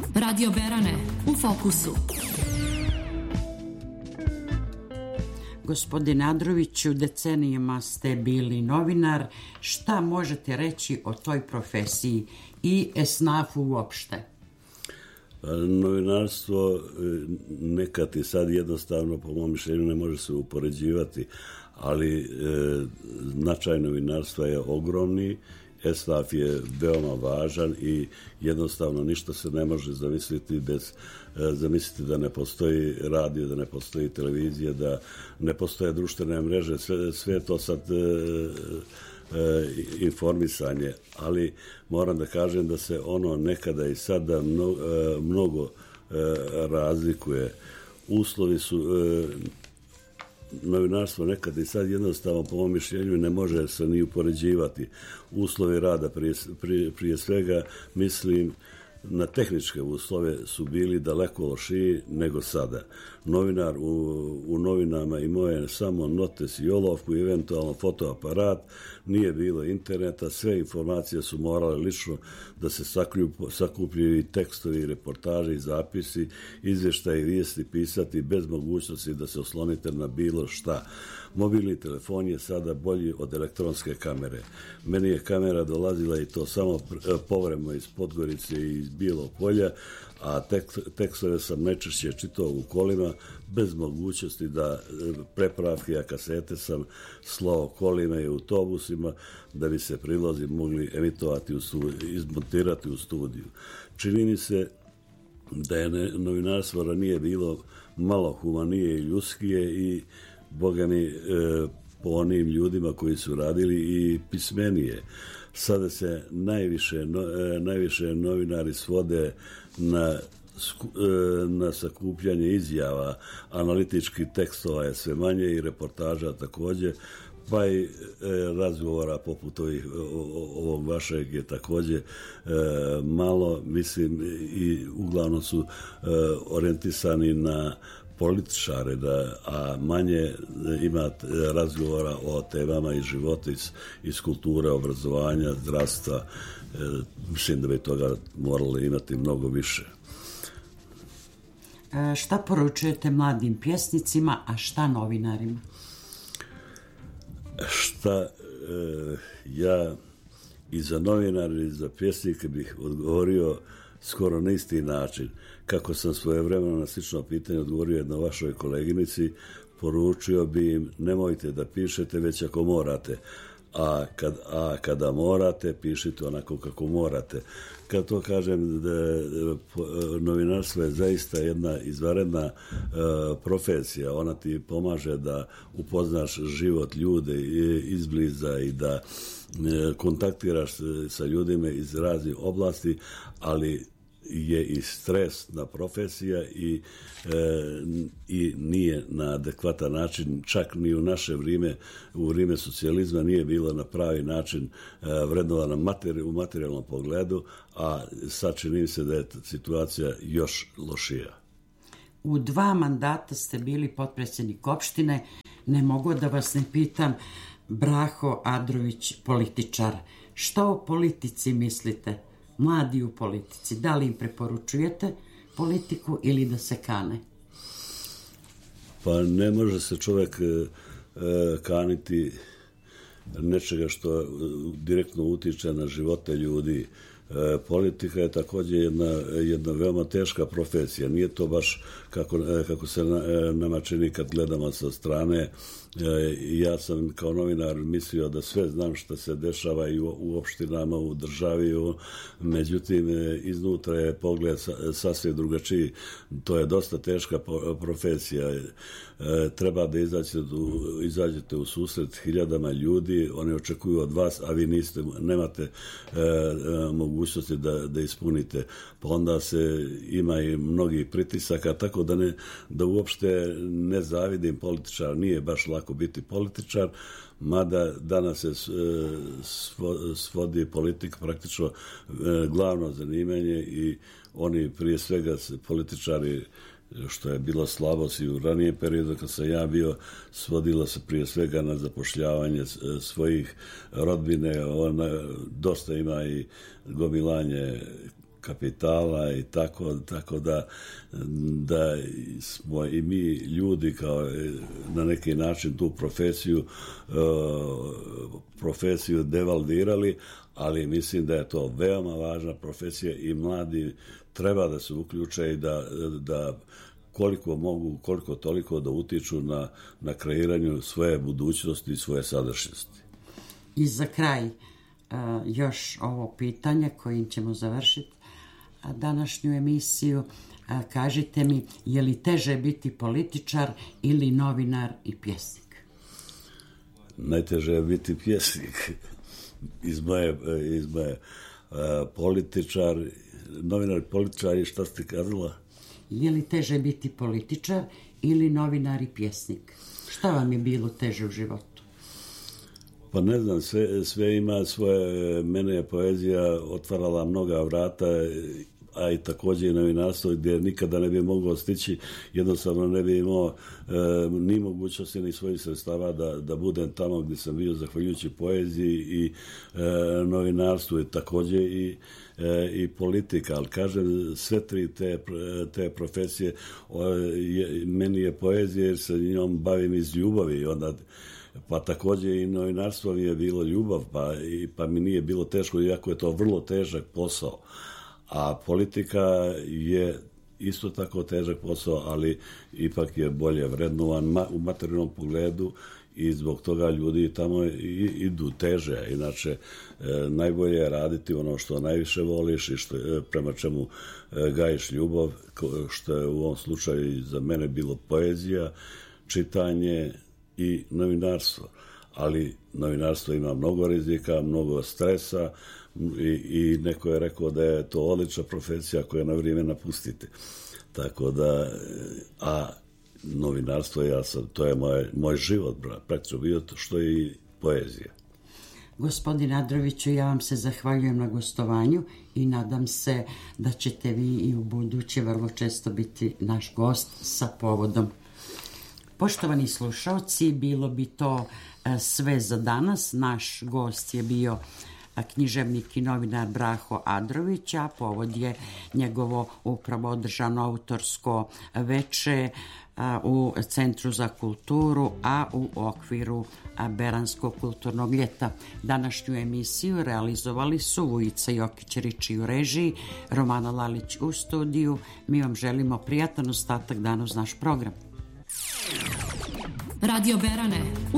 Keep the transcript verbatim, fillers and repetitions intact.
Radio Berane, u fokusu. Gospodine Androviću, decenijama ste bili novinar. Šta možete reći o toj profesiji i esnafu uopšte? Novinarstvo nekad i sad jednostavno, po mom mišljenju, ne može se upoređivati, ali e, značaj novinarstva je ogromni. Esnaf je veoma važan i jednostavno ništa se ne može zamisliti bez zamisliti da ne postoji radio, da ne postoji televizija, da ne postoje društvene mreže, sve, sve to sad e, e, informisanje, ali moram da kažem da se ono nekada i sada mnogo, e, mnogo e, razlikuje. Uslovi su e, novinarstvo nekad i sad jednostavno, po mom mišljenju, ne može se ni upoređivati. Uslovi rada prije, prije, prije svega, mislim, na tehničke uslove su bili daleko lošiji nego sada. Novinar u, u novinama imao je samo notes i olovku i eventualno fotoaparat, nije bilo interneta, sve informacije su morale lično da se sakupljaju i tekstovi, reportaži, i zapisi, izvještaji, vijesti pisati bez mogućnosti da se oslonite na bilo šta. Mobilni telefon je sada bolji od elektronske kamere. Meni je kamera dolazila i to samo povremeno iz Podgorice i iz Bijelog Polja, a tek, tekstove sam najčešće čitao u kolima bez mogućnosti da prepravke, a kasete sam slao kolima i autobusima da bi se prilozi mogli emitovati, u studiju, izmontirati u studiju. Čini mi se da je novinarstvo ranije bilo malo humanije i ljudskije i Boga mi, e, po onim ljudima koji su radili i pismenije. Sada se najviše, no, e, najviše novinari svode na, sku, e, na sakupljanje izjava, analitičkih tekstova je sve manje i reportaža također, pa i e, razgovora poput ovih, o, ovog vašeg je također e, malo, mislim, i uglavnom su e, orijentisani na političare, da, a manje ima razgovora o temama iz života, iz, iz kulture, obrazovanja, zdravstva. E, mislim da bi toga morali imati mnogo više. E, šta poručujete mladim pjesnicima, a šta novinarima? Šta e, ja i za novinare i za pjesnike bih odgovorio skoro na isti način. Kako sam svojevremeno na slično pitanje odgovorio jednoj vašoj koleginici, poručio bi im nemojte da pišete već ako morate, a, kad, a kada morate, pišite onako kako morate. Kad to kažem, da novinarstvo je zaista jedna izvanredna e, profesija, ona ti pomaže da upoznaš život ljude izbliza i da e, kontaktiraš sa ljudima iz raznih oblasti, ali je i stresna profesija i, e, i nije na adekvatan način, čak ni u naše vrijeme, u vrijeme socijalizma nije bilo na pravi način e, vrednovana materi, u materijalnom pogledu, a sad čini se da je situacija još lošija. U dva mandata ste bili potpredsjednik opštine, ne mogu da vas ne pitam, Braho Andrović, političar, što o politici mislite? Mladi u politici, da li im preporučujete politiku ili da se kane? Pa ne može se čovjek e, kaniti nečega što direktno utiče na živote ljudi. E, politika je također jedna, jedna veoma teška profesija. Nije to baš kako, kako se nama čini kad gledamo sa strane. Ja sam kao novinar mislio da sve znam što se dešava i u, u opštinama, u državi, u, međutim iznutra je pogled sasvim drugačiji. To je dosta teška profesija. E, treba da izađete, izađete u susret hiljadama ljudi, oni očekuju od vas, a vi niste, nemate e, mogućnosti da, da ispunite. Pa onda se ima i mnogih pritisaka, tako da, ne, da uopšte ne zavidim političar, nije baš lako biti političar, mada danas se svodi politika praktično glavno zanimanje i oni prije svega političari, što je bilo slabost i u ranijem periodu kad sam ja bio, svodilo se prije svega na zapošljavanje svojih rodbine, ona dosta ima i gomilanje kapitala i tako, tako da, da smo i mi ljudi kao na neki način tu profesiju profesiju devalvirali, ali mislim da je to veoma važna profesija i mladi treba da se uključe i da, da koliko mogu, koliko toliko da utiču na, na kreiranju svoje budućnosti i svoje sadašnjosti. I za kraj uh, još ovo pitanje kojim ćemo završiti današnju emisiju. Uh, kažite mi, je li teže biti političar ili novinar i pjesnik? Najteže je biti pjesnik. Iz moje, iz moje uh, političar, novinar i političar i šta ste kazala? Je li teže biti političar ili novinar i pjesnik? Šta vam je bilo teže u životu? Pa ne znam, sve, sve ima svoje, mene je poezija otvarala mnoga vrata, a i također i novinarstvo gdje nikada ne bi mogao stići, jednostavno ne bi imao e, ni mogućnosti ni svojih sredstava da, da budem tamo gdje sam bio zahvaljujući poeziji i e, novinarstvu i također i, e, i politika, ali kažem sve tri te, te profesije o, je, meni je poezija jer se njom bavim iz ljubavi i onda pa također i novinarstvo mi je bilo ljubav, pa, i, pa mi nije bilo teško, iako je to vrlo težak posao. A politika je isto tako težak posao, ali ipak je bolje vrednovan ma, u materijalnom pogledu i zbog toga ljudi tamo i, idu teže. Inače, e, najbolje je raditi ono što najviše voliš i što, e, prema čemu e, gajiš ljubav, što je u ovom slučaju za mene bilo poezija, čitanje i novinarstvo. Ali novinarstvo ima mnogo rizika, mnogo stresa i, i neko je rekao da je to odlična profesija koja na vrijeme napustite. Tako da, a novinarstvo, ja sam, to je moj, moj život, praktično bio to što je i poezija. Gospodine Adroviću, ja vam se zahvaljujem na gostovanju i nadam se da ćete vi i u buduće vrlo često biti naš gost sa povodom. Poštovani slušalci, bilo bi to sve za danas. Naš gost je bio književnik i novinar Braho Adrović, a povod je njegovo upravo održano autorsko veče u Centru za kulturu, a u okviru Beranskog kulturnog ljeta. Današnju emisiju realizovali su Vujica Jokić-Riči u režiji, Romana Lalić u studiju. Mi vam želimo prijatan ostatak dana uz naš program. Radio Berane,